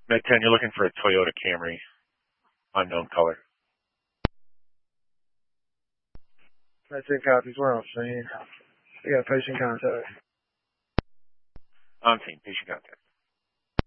Med 10, you're looking for a Toyota Camry, unknown color. Med 10 copies, we're on scene. We got patient contact. On scene, patient contact.